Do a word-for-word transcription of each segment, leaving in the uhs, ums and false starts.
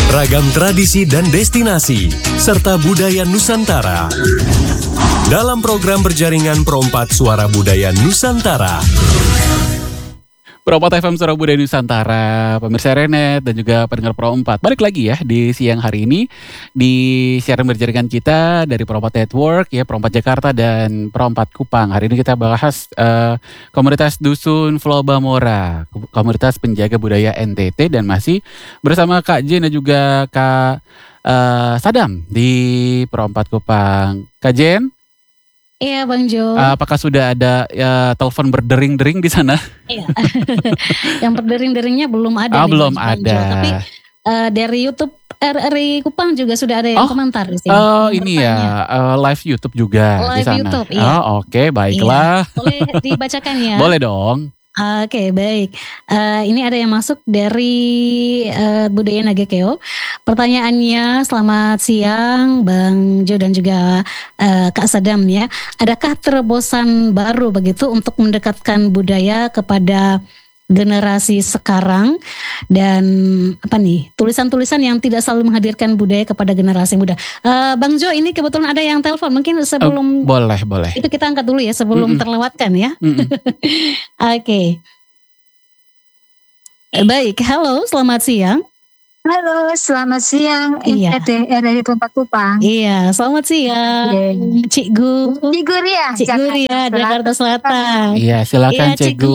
Ragam tradisi dan destinasi, serta budaya Nusantara. Dalam program berjaringan Perompat Suara Budaya Nusantara. Perompat F M Suara Budaya Nusantara, pemirsa Renet dan juga pendengar Perompat. Balik lagi ya di siang hari ini di siaran berjaringan kita dari Perompat Network ya, Perompat Jakarta dan Perompat Kupang. Hari ini kita bahas uh, komunitas Dusun Flobamora, komunitas penjaga budaya N T T, dan masih bersama Kak Jen dan juga Kak uh, Sadam di Perompat Kupang. Kak Jen? Iya Bang Jo. Apakah sudah ada ya, telepon berdering-dering di sana? Iya. Yang berdering-deringnya belum ada. Ah, nih, belum Bang ada. Jo. Tapi uh, dari YouTube R R I Kupang juga sudah ada yang oh, komentar di sini. Oh ini ya uh, live YouTube juga live di sana. YouTube, iya. Oh oke, okay, baiklah. Iya. Boleh dibacakan ya? Boleh dong. Oke okay, baik, uh, ini ada yang masuk dari uh, Budaya Nagakeo. Pertanyaannya, selamat siang Bang Jo dan juga uh, Kak Sadam ya. Adakah terobosan baru begitu untuk mendekatkan budaya kepada generasi sekarang, dan apa nih tulisan-tulisan yang tidak selalu menghadirkan budaya kepada generasi muda? Uh, Bang Jo, ini kebetulan ada yang telepon, mungkin sebelum uh, boleh boleh itu kita angkat dulu ya sebelum mm-mm. terlewatkan ya. Oke, okay. Baik, halo, selamat siang. Halo, selamat siang. Iya. N T T R R I Perompat Kupang. Iya, selamat siang. Yeah. Cikgu. Cikgu Ria. Cikgu Ria, Jakarta Selatan. Iya, silakan iya, Cikgu.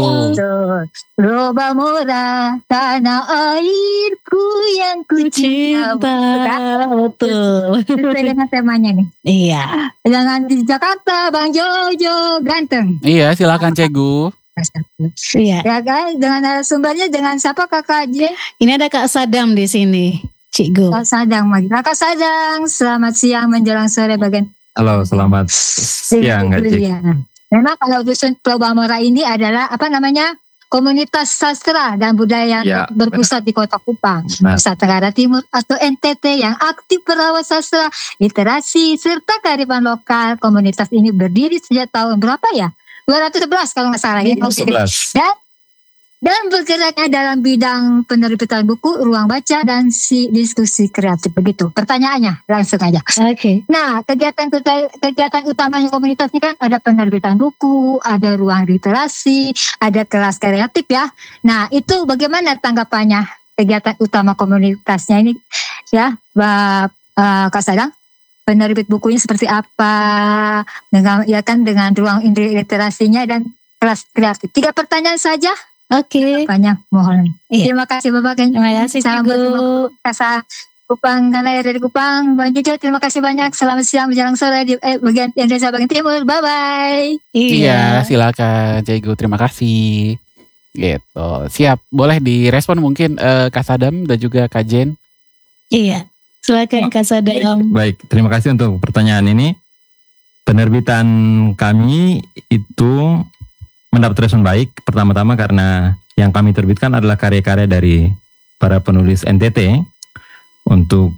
Flobamora, tanah airku yang ku cinta. Betul. Sesuai dengan temanya nih. Iya. Dengan di Jakarta, Bang Jojo ganteng. Iya, silakan Cikgu. Iya. Ya kan, dengan narasumbernya dengan siapa Kakak J? Ini ada Kak Sadam di sini, Cikgu. Kak Sadang, Kakak Sadang, selamat siang menjelang sore bagian. Halo, selamat siang Kak J. Memang kalau Dusun Flobamora ini adalah apa namanya? Komunitas sastra dan budaya ya, berpusat benar. Di Kota Kupang, Nusa Tenggara Timur atau N T T yang aktif merawat sastra, literasi serta kearifan lokal. Komunitas ini berdiri sejak tahun berapa ya? dua ratus sebelas kalau nggak salah ya. Dan dan bergeraknya dalam bidang penerbitan buku, ruang baca, dan si diskusi kreatif begitu. Pertanyaannya langsung aja. Oke. Okay. Nah, kegiatan kegiatan utamanya komunitas ini kan ada penerbitan buku, ada ruang literasi, ada kelas kreatif ya. Nah, itu bagaimana tanggapannya kegiatan utama komunitasnya ini ya, Mbak uh, Kak Sadang? Penerbit bukunya seperti apa, dengan ya kan dengan ruang indri literasinya dan kelas kreatif. Tiga pertanyaan saja. Oke. Okay. Banyak mohon. Iya. Terima kasih Bapak. Terima kasih Salam buat Kasa Kupang dan air dari Kupang. Bang Jojo, terima kasih banyak. Selamat siang menjelang sore di eh, bagian Indonesia bagian timur. Bye bye. Iya, silakan Cikgu. Terima kasih. Gitu. Siap. Boleh direspon mungkin uh, Kak Sadam dan juga Kak Jen. Iya. Silakan Kak Sadam. Baik, terima kasih untuk pertanyaan ini. Penerbitan kami itu mendapat respon baik. Pertama-tama karena yang kami terbitkan adalah karya-karya dari para penulis N T T untuk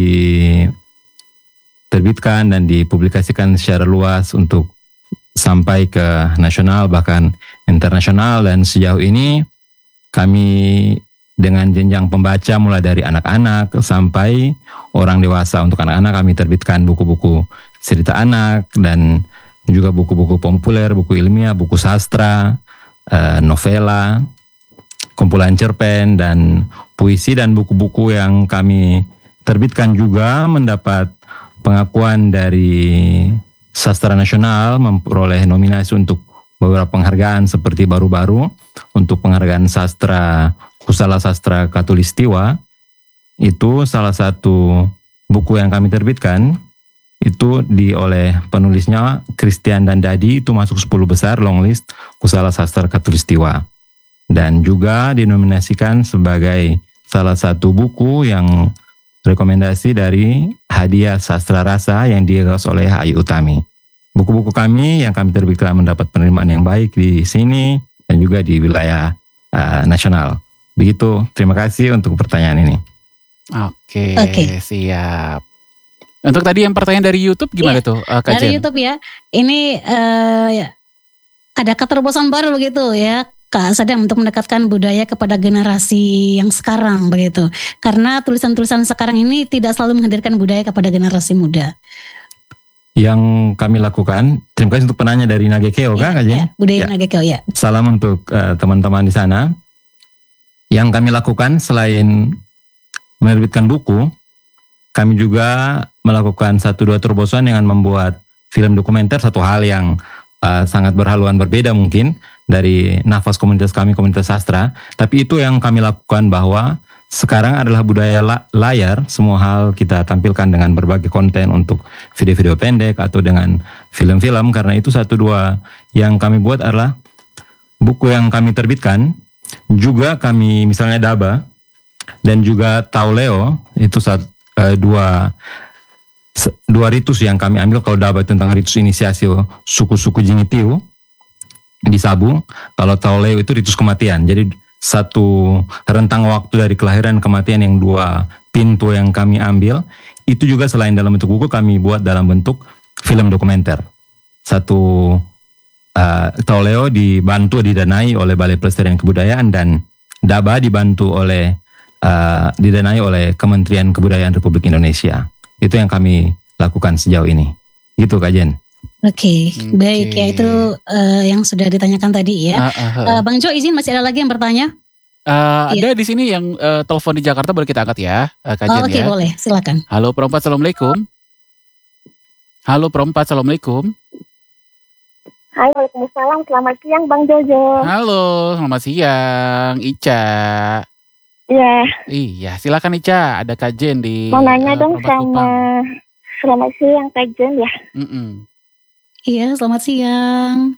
diterbitkan dan dipublikasikan secara luas untuk sampai ke nasional bahkan internasional, dan sejauh ini kami dengan jenjang pembaca mulai dari anak-anak sampai orang dewasa. Untuk anak-anak kami terbitkan buku-buku cerita anak dan juga buku-buku populer, buku ilmiah, buku sastra, novela, kumpulan cerpen, dan puisi, dan buku-buku yang kami terbitkan juga mendapat pengakuan dari sastra nasional, memperoleh nominasi untuk beberapa penghargaan seperti baru-baru untuk penghargaan sastra Kusala Sastra Katulistiwa. Itu salah satu buku yang kami terbitkan, itu di oleh penulisnya Christian dan Dadi, itu masuk sepuluh besar longlist Kusala Sastra Katulistiwa, dan juga dinominasikan sebagai salah satu buku yang rekomendasi dari hadiah sastra rasa yang digagas oleh Ayu Utami. Buku-buku kami yang kami terbitkan mendapat penerimaan yang baik di sini dan juga di wilayah uh, nasional. Begitu, terima kasih untuk pertanyaan ini. Oke, okay, siap. Untuk tadi yang pertanyaan dari YouTube gimana iya, tuh uh, Kak dari Jen? YouTube ya, ini uh, ya, ada keterobosan baru begitu ya. Kak Sadam untuk mendekatkan budaya kepada generasi yang sekarang begitu. Karena tulisan-tulisan sekarang ini tidak selalu menghadirkan budaya kepada generasi muda. Yang kami lakukan, terima kasih untuk penanya dari Nagekeo, ya, Kak Jen? Ya, budaya ya. Nagekeo, ya. Salam untuk uh, teman-teman di sana. Yang kami lakukan selain menerbitkan buku, kami juga melakukan satu dua terobosan dengan membuat film dokumenter, satu hal yang uh, sangat berhaluan berbeda mungkin dari nafas komunitas kami, komunitas sastra. Tapi itu yang kami lakukan, bahwa sekarang adalah budaya la- layar, semua hal kita tampilkan dengan berbagai konten untuk video-video pendek atau dengan film-film, karena itu satu dua yang kami buat adalah buku yang kami terbitkan, juga kami misalnya Daba dan juga Tauleo, itu satu, uh, dua dua ritus yang kami ambil. Kalau Daba tentang ritus inisiasi suku-suku Jinitiu di Sabu, kalau Tauleo itu ritus kematian. Jadi satu rentang waktu dari kelahiran kematian yang dua pintu yang kami ambil, itu juga selain dalam bentuk buku kami buat dalam bentuk film dokumenter. Satu uh, Tauleo dibantu didanai oleh Balai Pelestarian Kebudayaan, dan Daba dibantu oleh uh, didanai oleh Kementerian Kebudayaan Republik Indonesia. Itu yang kami lakukan sejauh ini. Gitu Kak Jen. Oke, okay. Okay. Baik ya, itu uh, yang sudah ditanyakan tadi ya. Uh, uh, uh. Uh, Bang Jo, izin masih ada lagi yang bertanya? Uh, iya. Ada di sini yang uh, telepon di Jakarta, boleh kita angkat ya, uh, Kak Jen. Oh, Oke, okay, ya. boleh, silakan. Halo Perempat, Assalamualaikum. Halo Perempat, Assalamualaikum. Hai, Waalaikumsalam. Selamat siang Bang Jojo. Halo, selamat siang Ica. Iya. Iya, silakan Ica. Ada Kak Jen di. Mau nanya uh, dong Perempat sama. Kupang. Selamat siang Kak Jen ya. Mm-mm. Iya, selamat siang.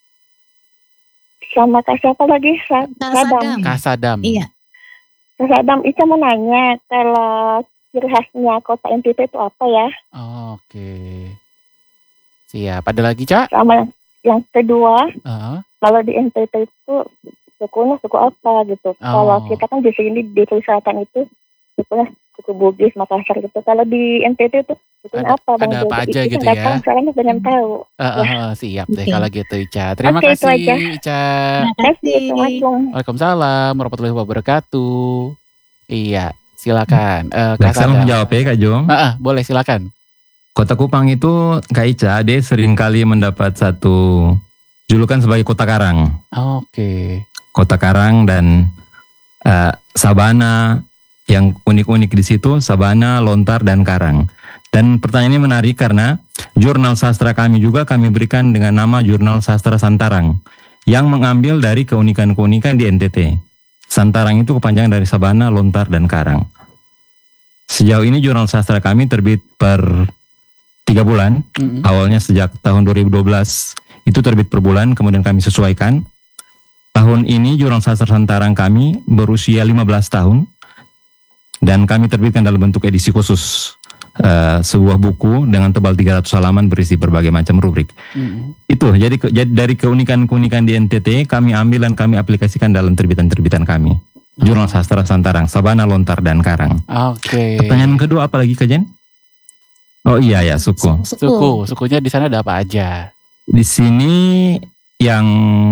Sama Kak siapa lagi? Sa- Kak Sadam. Sadam. Kak Sadam. Iya. Kak Sadam, Ica mau nanya kalau ciri khasnya kota N T T itu apa ya? Oke. Siap. Ada lagi, Cak? Sama yang, yang kedua, Uh, kalau di N T T itu sukunya suku apa gitu? Oh. Kalau kita kan di sini di Selatan itu sukunya suku Bugis, Makassar gitu. Kalau di N T T itu sukunya Ada- apa Bang ada apa Jojo? aja Itu gitu nggak ya? tahu, soalnya pengen tahu. uh, uh, uh, siap deh Oke. kalau gitu, Ica. Terima Oke, itu kasih, aja. Ica. Terima Terima kasih. kasih. Assalamualaikum. Waalaikumsalam warahmatullahi wabarakatuh. Iya, silakan. Uh, Kak Baik, saya mau Sadam. menjawab ya Kak Jo. Uh, uh, boleh, silakan. Kota Kupang itu Kak Ica, dia sering kali mendapat satu julukan sebagai kota karang. Oke. Kota karang dan uh, sabana yang unik-unik di situ, sabana, lontar, dan karang. Dan pertanyaan ini menarik karena jurnal sastra kami juga kami berikan dengan nama Jurnal Sastra Santarang yang mengambil dari keunikan-keunikan di N T T. Santarang itu kepanjangan dari sabana, lontar, dan karang. Sejauh ini jurnal sastra kami terbit per tiga bulan. Mm-mm. Awalnya sejak tahun dua ribu dua belas itu terbit per bulan, kemudian kami sesuaikan. Tahun ini jurnal sastra Santarang kami berusia lima belas tahun dan kami terbitkan dalam bentuk edisi khusus, uh, sebuah buku dengan tebal tiga ratus halaman berisi berbagai macam rubrik. Mm-mm. Itu jadi, ke- jadi dari keunikan-keunikan di N T T kami ambil dan kami aplikasikan dalam terbitan-terbitan kami. Jurnal Sastra Santarang, Sabana, Lontar, dan Karang. Oke. Pertanyaan kedua apa lagi Kak Jen? Oh iya ya, suku. Suku, sukunya di sana ada apa aja? Di sini yang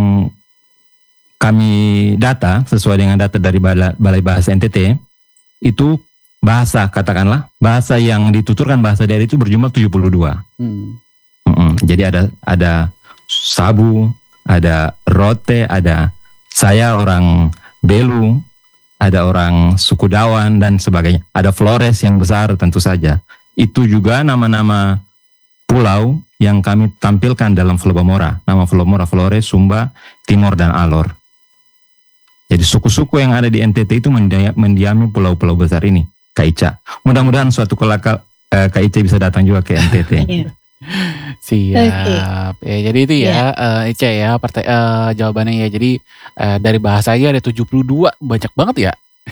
kami data sesuai dengan data dari Bala- Balai Bahasa N T T itu bahasa, katakanlah bahasa yang dituturkan bahasa daerah itu berjumlah tujuh puluh dua. Hmm. Mm-mm. Jadi ada ada Sabu, ada Rote, ada saya orang Belu, ada orang suku Dawan dan sebagainya. Ada Flores yang besar tentu saja. Itu juga nama-nama pulau yang kami tampilkan dalam Flobamora. Nama Flobamora, Flores, Sumba, Timor, dan Alor. Jadi suku-suku yang ada di N T T itu mendia- mendiami pulau-pulau besar ini, Kak Ica. Mudah-mudahan suatu kelak eh, Kak Ica bisa datang juga ke N T T. Iya. Siap. Ya, jadi itu ya, eh, Ica ya, partai, eh, jawabannya ya. Jadi eh, dari bahasanya ada tujuh puluh dua, banyak banget ya.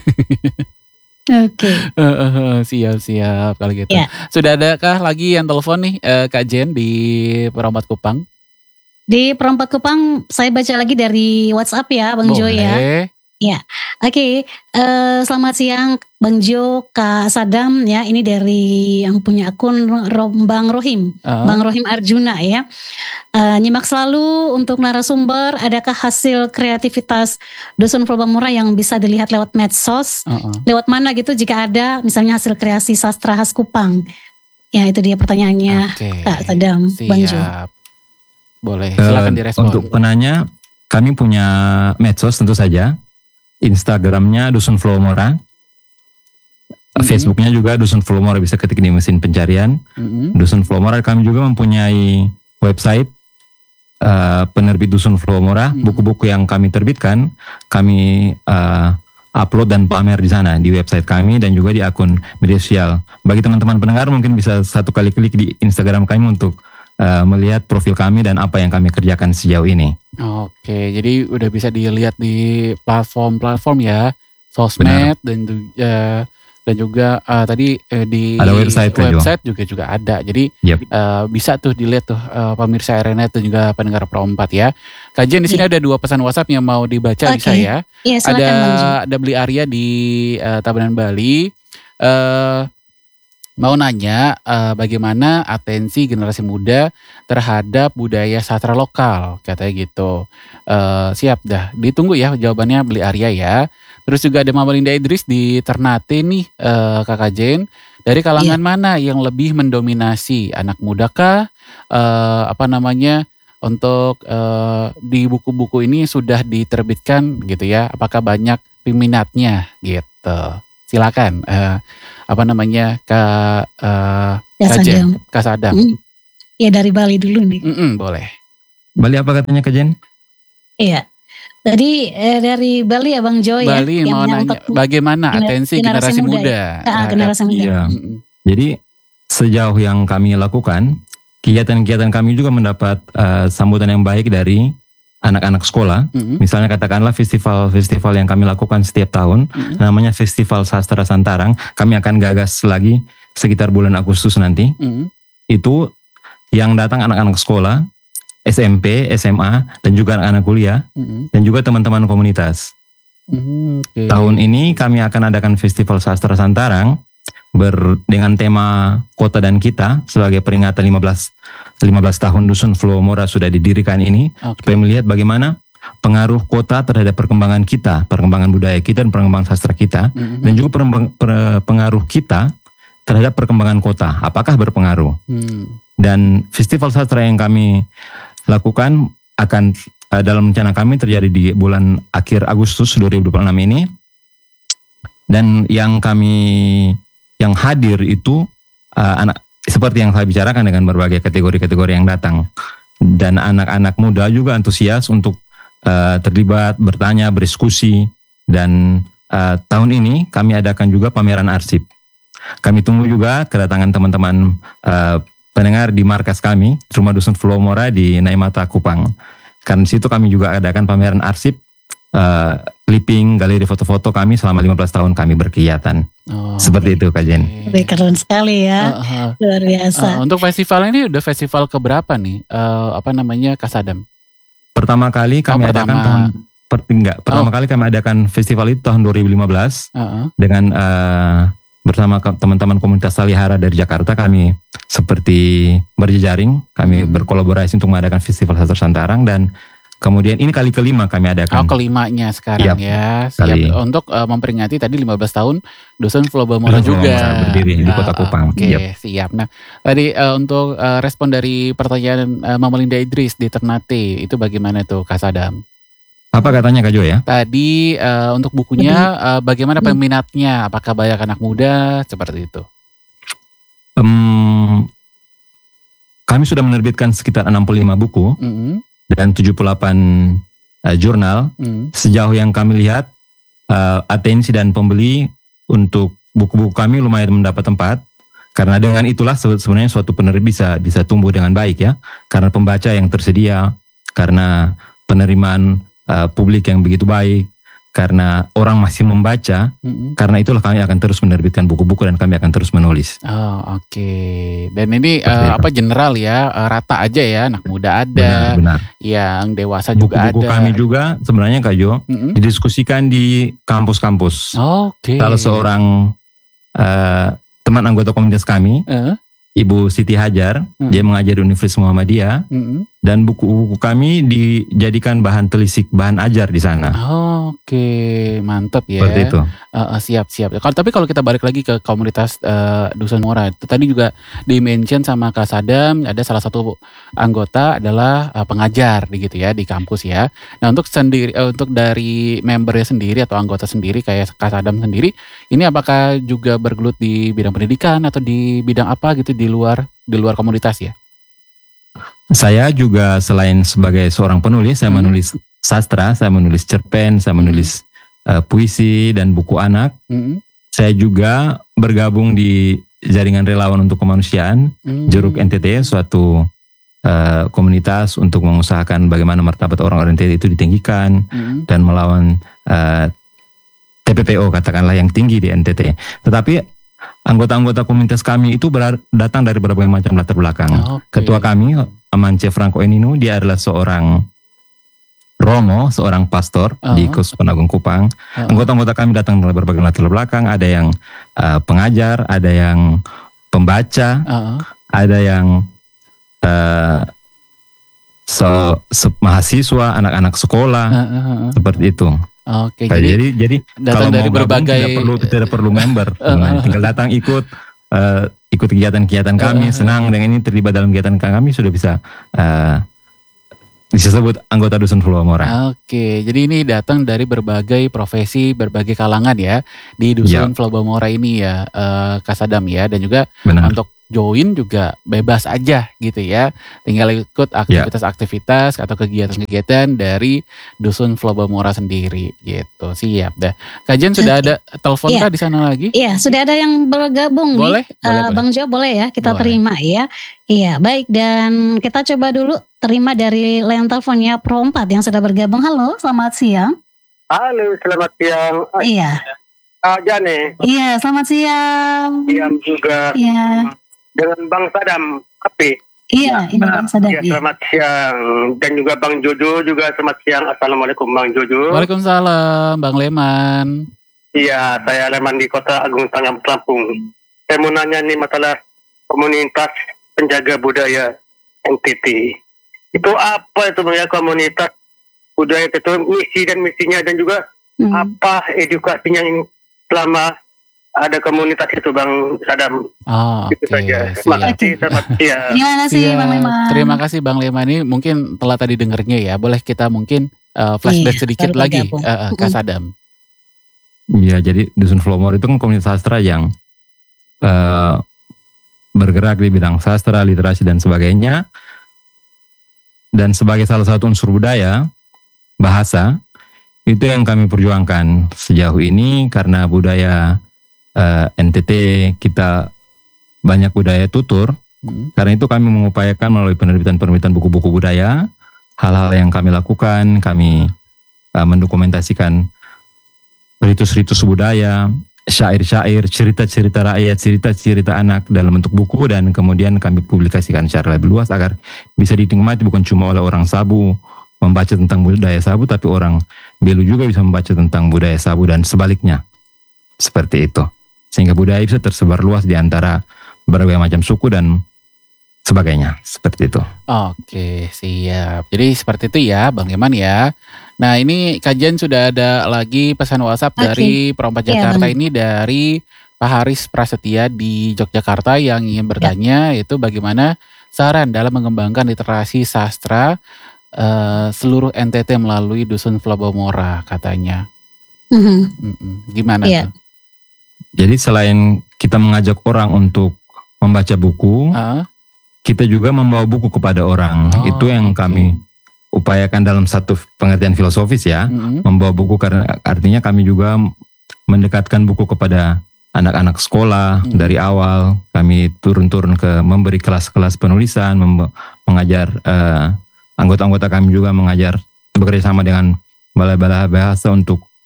Oke. Eh, eh, eh, siap, siap kalau gitu. Ya. Sudah adakah lagi yang telepon nih, eh, Kak Jen di Perompat Kupang? Di Perompak Kupang saya baca lagi dari WhatsApp ya Bang Jo ya. Boleh. Ya, oke. Okay. Uh, selamat siang, Bang Jo, Kak Sadam. Ya, ini dari yang punya akun Ro- Bang Rohim, uh. Bang Rohim Arjuna ya. Uh, nyimak selalu untuk narasumber. Adakah hasil kreativitas Dusun Pulau Bamora yang bisa dilihat lewat medsos? Uh-uh. Lewat mana gitu? Jika ada, misalnya hasil kreasi sastra khas Kupang. Ya, itu dia pertanyaannya, okay. Kak Sadam, Siap. Bang Jo. Boleh, silakan direspon. Uh, untuk penanya, kami punya medsos tentu saja. Instagramnya Dusun Flowomora, mm-hmm. Facebooknya juga Dusun Flowomora, bisa ketik di mesin pencarian. Mm-hmm. Dusun Flowomora. Kami juga mempunyai website uh, penerbit Dusun Flowomora. Mm-hmm. Buku-buku yang kami terbitkan kami uh, upload dan pamer di sana di website kami dan juga di akun media sosial. Bagi teman-teman pendengar mungkin bisa satu kali klik di Instagram kami untuk Uh, melihat profil kami dan apa yang kami kerjakan sejauh ini. Oke, jadi udah bisa dilihat di platform-platform ya, sosmed. Benar. dan uh, dan juga uh, tadi uh, di ada website, website juga juga ada. Jadi yep. uh, bisa tuh dilihat tuh uh, pemirsa R N Net dan juga pendengar Pro empat ya. Kajian di sini yeah. ada dua pesan WhatsApp yang mau dibaca okay. di saya. Yeah, ada ada Beli Arya di uh, Tabanan Bali. Uh, Mau nanya uh, bagaimana atensi generasi muda terhadap budaya sastra lokal, katanya gitu. Uh, siap dah, ditunggu ya jawabannya Beli Arya ya. Terus juga ada Mama Linda Idris di Ternate nih, uh, Kakak Jen. Dari kalangan yeah. mana yang lebih mendominasi, anak muda kah? Uh, apa namanya, untuk uh, di buku-buku ini sudah diterbitkan gitu ya, apakah banyak peminatnya gitu. Silakan. Uh, apa namanya Kak uh, Kak Jen, Kak Sadam. Mm. Ya dari Bali dulu nih. Mm-mm, boleh. Bali apa katanya Kak Jen? Iya. Tadi eh, dari Bali ya Bang Jo ya. Bali mau nanya bagaimana gener- atensi generasi, generasi muda. muda ya? Nah, generasi muda. Iya. Jadi sejauh yang kami lakukan, kegiatan-kegiatan kami juga mendapat uh, sambutan yang baik dari anak-anak sekolah. Mm-hmm. Misalnya katakanlah festival-festival yang kami lakukan setiap tahun, mm-hmm. namanya Festival Sastra Santarang. Kami akan gagas lagi sekitar bulan Agustus nanti. Mm-hmm. Itu yang datang anak-anak sekolah, S M P, S M A, dan juga anak-anak kuliah, mm-hmm. dan juga teman-teman komunitas. Mm-hmm. Okay. Tahun ini kami akan adakan Festival Sastra Santarang ber, dengan tema Kota dan Kita sebagai peringatan lima belas tahun Dusun Flowomora sudah didirikan ini, okay. supaya melihat bagaimana pengaruh kota terhadap perkembangan kita, perkembangan budaya kita dan perkembangan sastra kita, mm-hmm. dan juga per- per- pengaruh kita terhadap perkembangan kota, apakah berpengaruh. Mm. Dan festival sastra yang kami lakukan akan uh, dalam rencana kami terjadi di bulan akhir Agustus dua ribu dua puluh enam ini, dan yang kami yang hadir itu uh, anak seperti yang saya bicarakan dengan berbagai kategori-kategori yang datang, dan anak-anak muda juga antusias untuk uh, terlibat, bertanya, berdiskusi. Dan uh, tahun ini kami adakan juga pameran arsip. Kami tunggu juga kedatangan teman-teman uh, pendengar di markas kami, Rumah Dusun Flowomora di Naimata Kupang. Karena di situ kami juga adakan pameran arsip, uh, clipping, galeri foto-foto kami selama lima belas tahun kami berkegiatan. Oh, seperti itu Kak Jen. Lebih keren sekali ya, uh, uh, luar biasa. Uh, untuk festival ini udah festival keberapa nih? Uh, apa namanya Kak Sadam? Pertama kali kami oh, adakan pertama. tahun per, enggak, pertama oh. kali kami adakan festival itu tahun dua ribu lima belas uh-uh. dengan uh, bersama teman-teman komunitas Salihara dari Jakarta. Kami seperti berjejaring, kami hmm. berkolaborasi untuk mengadakan festival sastra Santarang, dan kemudian ini kali kelima kami adakan. Oh, kelimanya sekarang yep, ya. Siap kali. Untuk uh, memperingati tadi lima belas tahun Dusun Pulau Bamora juga. Berdiri di Kota Kupang. Oke, okay, yep. Siap. Nah, tadi uh, untuk uh, respon dari pertanyaan uh, Mama Linda Idris di Ternate, itu bagaimana tuh Kak Sadam? Apa katanya Kak Jo ya? Tadi uh, untuk bukunya uh, bagaimana peminatnya? Apakah banyak anak muda seperti itu? Um, kami sudah menerbitkan sekitar enam puluh lima buku. Mm-hmm. Dan tujuh puluh delapan uh, jurnal. Hmm. Sejauh yang kami lihat, uh, atensi dan pembeli untuk buku-buku kami lumayan mendapat tempat. Karena dengan itulah sebenarnya suatu penerbit bisa bisa tumbuh dengan baik ya. Karena pembaca yang tersedia, karena penerimaan uh, publik yang begitu baik, karena orang masih membaca, mm-hmm. karena itulah kami akan terus menerbitkan buku-buku dan kami akan terus menulis. Oh oke, okay. Dan ini uh, apa general ya, uh, rata aja ya, anak muda ada, benar, benar. Yang dewasa juga buku-buku ada. Kami juga sebenarnya Kak Jo, mm-hmm. didiskusikan di kampus-kampus. Oh, oke. Okay. Salah seorang uh, teman anggota komunitas kami, uh. Ibu Siti Hajar, mm-hmm. dia mengajar di Universitas Muhammadiyah, mm-hmm. dan buku-buku kami dijadikan bahan telisik, bahan ajar di sana. Oh, oke, okay. Mantap ya. Seperti itu. Uh, uh, siap, siap. Kalau tapi kalau kita balik lagi ke komunitas uh, Dusun Mora, itu tadi juga di-mention sama Kak Sadam, ada salah satu anggota adalah uh, pengajar, gitu ya, di kampus ya. Nah untuk sendiri, uh, untuk dari membernya sendiri atau anggota sendiri kayak Kak Sadam sendiri, ini apakah juga bergelut di bidang pendidikan atau di bidang apa gitu di luar di luar komunitas ya? Saya juga selain sebagai seorang penulis, saya hmm. menulis sastra, saya menulis cerpen, saya menulis uh, puisi dan buku anak. Hmm. Saya juga bergabung di Jaringan Relawan untuk Kemanusiaan, hmm. Jeruk N T T, suatu uh, komunitas untuk mengusahakan bagaimana martabat orang-orang N T T itu ditinggikan hmm. dan melawan uh, T P P O katakanlah yang tinggi di N T T. Tetapi anggota-anggota komunitas kami itu berar- datang dari berbagai macam latar belakang. Okay. Ketua kami, Amance Franco Enino, dia adalah seorang romo, seorang pastor uh-huh. di Keuskupan Agung Kupang. Uh-huh. Anggota-anggota kami datang dari berbagai latar belakang. Ada yang uh, pengajar, ada yang pembaca, uh-huh. ada yang uh, so, so, mahasiswa, anak-anak sekolah, uh-huh. seperti itu. Oke, okay, jadi jadi kalau dari mau berbagai gabung, tidak perlu tidak perlu member, uh, tinggal datang ikut uh, ikut kegiatan-kegiatan kami, uh, senang dengan ini terlibat dalam kegiatan kami sudah bisa uh, disebut anggota Dusun Pulau Mora. Oke, jadi ini datang dari berbagai profesi, berbagai kalangan ya di Dusun Pulau ya. Mora ini ya, uh, Kak Sadam ya, dan juga benar. Untuk join juga bebas aja gitu ya, tinggal ikut aktivitas-aktivitas atau kegiatan-kegiatan dari Dusun Floba Mora sendiri gitu. Siap dah. Kajian sudah ada telepon kah di sana lagi? Iya, sudah ada yang bergabung boleh, nih. Boleh, uh, boleh. Bang Jo boleh ya kita boleh. terima ya. Iya, baik, dan kita coba dulu terima dari line teleponnya Pro empat yang sudah bergabung. Halo, selamat siang. Halo, selamat siang. Iya. Ah, Jane. Iya, selamat siang. Siang juga. Iya. Dengan Bang Sadam, Api. Iya, ini Bang Sadam. Ya, selamat siang. Dan juga Bang Jojo juga selamat siang. Assalamualaikum Bang Jojo. Waalaikumsalam, Bang Leman. Iya, saya Leman di Kota Agung Tanjung Lampung. Saya mau nanya nih masalah komunitas penjaga budaya N T T. Itu apa itu ya komunitas budaya itu, misi dan misinya, dan juga hmm. apa edukasinya yang selama ada komunitas itu Bang Sadam. Oh, itu okay. saja. Terima kasih, selamat siang. Terima kasih Bang Leman. Terima kasih Bang Leman, ini mungkin telah tadi dengernya ya. Boleh kita mungkin uh, flashback iya, sedikit lagi uh, uh, Kak Sadam. Iya, jadi Dusun Flomor itu kan komunitas sastra yang uh, bergerak di bidang sastra, literasi dan sebagainya. Dan sebagai salah satu unsur budaya, bahasa, itu yang kami perjuangkan sejauh ini karena budaya Uh, N T T kita banyak budaya tutur, hmm. karena itu kami mengupayakan melalui penerbitan-penerbitan buku-buku budaya, hal-hal yang kami lakukan, kami uh, mendokumentasikan ritus-ritus budaya, syair-syair, cerita-cerita rakyat, cerita-cerita anak dalam bentuk buku, dan kemudian kami publikasikan secara lebih luas agar bisa dinikmati bukan cuma oleh orang Sabu membaca tentang budaya Sabu, tapi orang Belu juga bisa membaca tentang budaya Sabu dan sebaliknya, seperti itu. Sehingga budaya bisa tersebar luas di antara berbagai macam suku dan sebagainya, seperti itu. Oke, siap. Jadi seperti itu ya Bang Leman ya. Nah ini kajian sudah ada lagi pesan WhatsApp okay. dari Perompak Jakarta yeah, ini dari Pak Haris Prasetya di Yogyakarta yang ingin bertanya yeah. itu bagaimana saran dalam mengembangkan literasi sastra uh, seluruh N T T melalui Dusun Flobomora katanya. Mm-hmm. Mm-hmm. Gimana yeah. tuh? Jadi selain kita mengajak orang untuk membaca buku, uh? kita juga membawa buku kepada orang. Oh, itu yang okay. kami upayakan dalam satu pengertian filosofis ya. Mm-hmm. Membawa buku karena artinya kami juga mendekatkan buku kepada anak-anak sekolah. Mm-hmm. Dari awal kami turun-turun ke memberi kelas-kelas penulisan, mem- mengajar uh, anggota-anggota kami juga mengajar bekerja sama dengan balai-balai bahasa untuk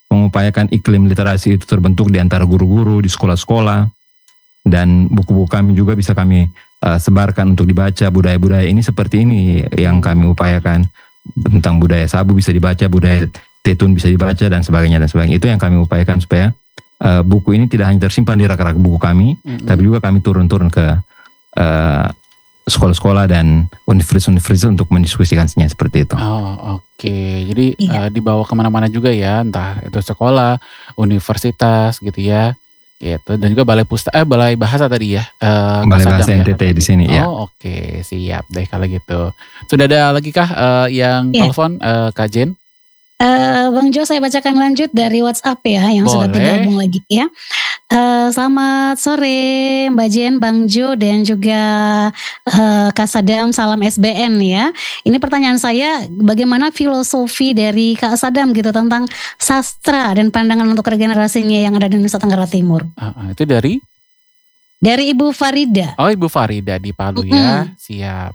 mengupayakan iklim literasi itu terbentuk di antara guru-guru di sekolah-sekolah, dan buku-buku kami juga bisa kami uh, sebarkan untuk dibaca. Budaya-budaya ini seperti ini yang kami upayakan, tentang budaya Sabu bisa dibaca, budaya Tetun bisa dibaca, dan sebagainya dan sebagainya. Itu yang kami upayakan supaya uh, buku ini tidak hanya tersimpan di rak-rak buku kami, mm-hmm. tapi juga kami turun-turun ke uh, sekolah-sekolah dan universitas-universitas untuk mendiskusikannya seperti itu. Oh, oke. Okay. Jadi Iya. uh, dibawa kemana-mana juga ya, entah itu sekolah, universitas gitu ya. Gitu. Dan juga balai pustaka, eh, balai bahasa tadi ya. Uh, Balai Kasadam bahasa ya? N T T di sini ya. Oh, oke, okay. Siap deh kalau gitu. Sudah ada lagi kah uh, yang Iya. telepon uh, Kak Jen? Eh, Bang Jo, saya bacakan lanjut dari WhatsApp ya, yang sudah Boleh. bergabung lagi ya. Eh, selamat sore Mbak Jen, Bang Jo, dan juga eh, Kak Sadam, salam S B N ya. Ini pertanyaan saya, bagaimana filosofi dari Kak Sadam gitu tentang sastra dan pandangan untuk regenerasinya yang ada di Nusa Tenggara Timur? Uh, uh, itu dari? Dari Ibu Farida. Oh, Ibu Farida di Palu ya. Siap.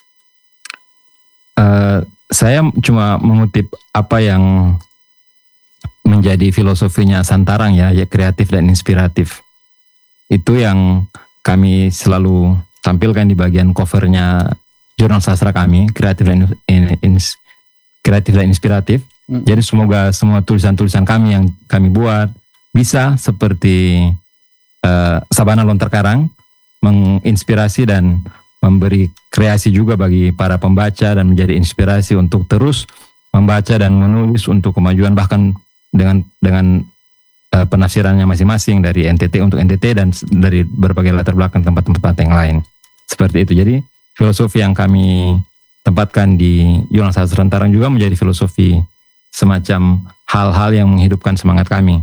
Uh, saya cuma mengutip apa yang menjadi filosofinya Santarang ya, ya kreatif dan inspiratif. Itu yang kami selalu tampilkan di bagian covernya jurnal sastra kami, kreatif dan in, in, kreatif dan inspiratif. Hmm. Jadi semoga semua tulisan-tulisan kami yang kami buat bisa seperti uh, Sabana Lontar Karang, menginspirasi dan memberi kreasi juga bagi para pembaca dan menjadi inspirasi untuk terus membaca dan menulis untuk kemajuan, bahkan dengan dengan uh, penafsirannya masing-masing dari N T T untuk N T T dan dari berbagai latar belakang tempat-tempat yang lain. Seperti itu. Jadi filosofi yang kami tempatkan di Jurnal Sastra Santarang juga menjadi filosofi semacam hal-hal yang menghidupkan semangat kami,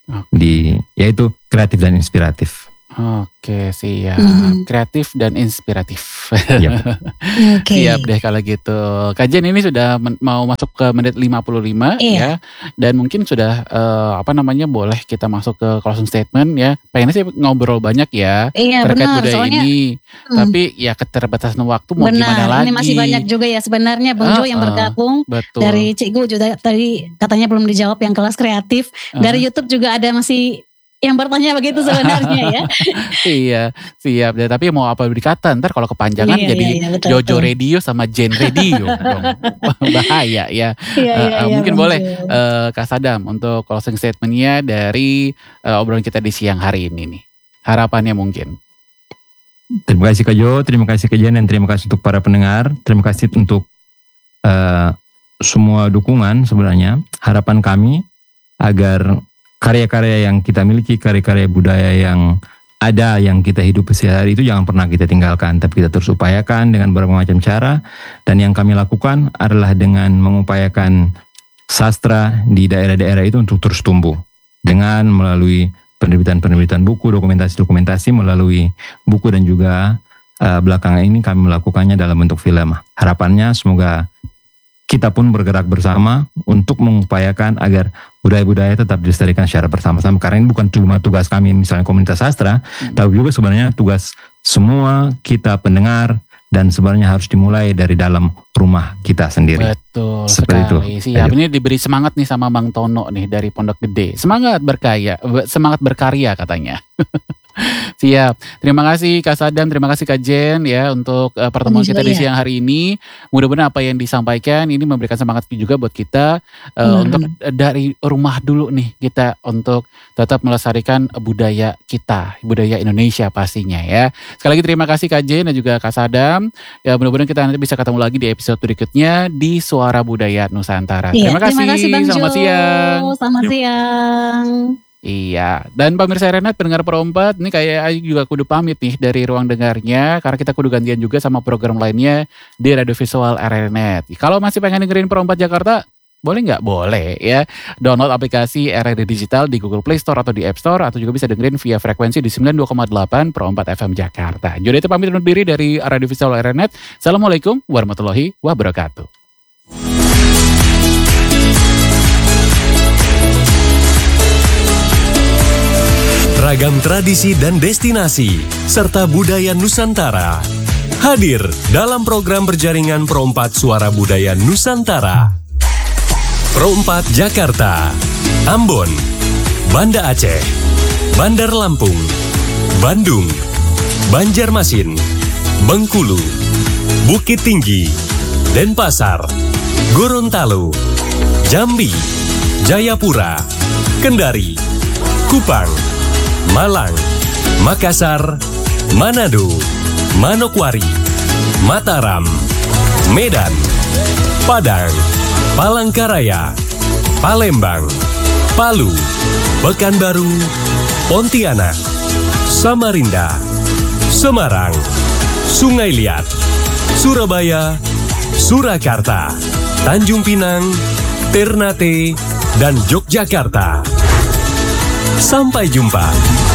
di yaitu kreatif dan inspiratif. Oke, siap. Mhm. Kreatif dan inspiratif. Yap. Oke. Siap deh kalau gitu. Kajian ini sudah men- mau masuk ke menit lima puluh lima Iya. ya. Dan mungkin sudah eh, apa namanya boleh kita masuk ke closing statement ya. Pengennya sih ngobrol banyak ya Iya terkait benar, budaya soalnya ini. Hmm. Tapi ya keterbatasan waktu mau gimana benar, lagi. ini masih banyak juga ya sebenarnya Bang Jo yang Ah, ah. bergabung. Betul. Dari Cikgu juga tadi katanya belum dijawab yang kelas kreatif. Dari Ah. YouTube juga ada masih yang bertanya begitu sebenarnya ya. Iya, siap deh. Tapi mau apa dikata ntar kalau kepanjangan Iya, jadi iya, iya, betul, Jojo betul. Radio sama Jen Radio dong. Bahaya ya. Iya, Eh, iya, eh, iya, mungkin Bang boleh Jo. eh, Kak Sadam untuk closing statementnya dari eh, obrolan kita di siang hari ini nih. Harapannya mungkin. Terima kasih Kak Jo, terima kasih Kak Jen, dan terima kasih untuk para pendengar. Terima kasih untuk uh, semua dukungan sebenarnya. Harapan kami agar karya-karya yang kita miliki, karya-karya budaya yang ada, yang kita hidup sehari-hari itu jangan pernah kita tinggalkan. Tapi kita terus upayakan dengan berbagai macam cara. Dan yang kami lakukan adalah dengan mengupayakan sastra di daerah-daerah itu untuk terus tumbuh. Dengan melalui penerbitan-penerbitan buku, dokumentasi-dokumentasi, melalui buku, dan juga uh, belakangan ini kami melakukannya dalam bentuk film. Harapannya semoga kita pun bergerak bersama untuk mengupayakan agar budaya-budaya tetap dilestarikan secara bersama-sama. Karena ini bukan cuma tugas kami misalnya komunitas sastra, hmm. tapi juga sebenarnya tugas semua kita pendengar, dan sebenarnya harus dimulai dari dalam rumah kita sendiri. Betul Seperti sekali. itu. Siap. Ini diberi semangat nih sama Bang Tono nih dari Pondok Gede. Semangat berkarya, semangat berkarya katanya. Siap. Terima kasih Kak Sadam, terima kasih Kak Jen ya untuk uh, pertemuan Juga kita di ya. siang hari ini. Mudah-mudahan apa yang disampaikan ini memberikan semangat juga buat kita uh, Benar, untuk uh, dari rumah dulu nih kita untuk tetap melestarikan budaya kita, budaya Indonesia pastinya ya. Sekali lagi terima kasih Kak Jen dan juga Kak Sadam. Ya mudah-mudahan kita nanti bisa ketemu lagi di episode berikutnya di Suara Budaya Nusantara. Iya, Terima kasih. terima kasih Bang Selamat Jo. siang. Selamat siang. Iya, dan pemirsa Renet pendengar Perompat, ini kayak Ayu juga kudu pamit nih dari ruang dengarnya, karena kita kudu gantian juga sama program lainnya di Radio Visual Renet. Kalau masih pengen dengerin Perompat Jakarta, boleh nggak? Boleh ya. Download aplikasi R R D Digital di Google Play Store atau di App Store, atau juga bisa dengerin via frekuensi di sembilan puluh dua koma delapan Perompat F M Jakarta. Jadi itu pamit undur diri dari Radio Visual Renet. Assalamualaikum warahmatullahi wabarakatuh. Ragam tradisi dan destinasi, serta budaya Nusantara. Hadir dalam program berjaringan Perompat Suara Budaya Nusantara. Perompat Jakarta. Ambon, Banda Aceh, Bandar Lampung, Bandung, Banjarmasin, Bengkulu, Bukit Tinggi, Denpasar, Gorontalo, Jambi, Jayapura, Kendari, Kupang, Malang, Makassar, Manado, Manokwari, Mataram, Medan, Padang, Palangkaraya, Palembang, Palu, Pekanbaru, Pontianak, Samarinda, Semarang, Sungai Liat, Surabaya, Surakarta, Tanjung Pinang, Ternate, dan Yogyakarta. Sampai jumpa.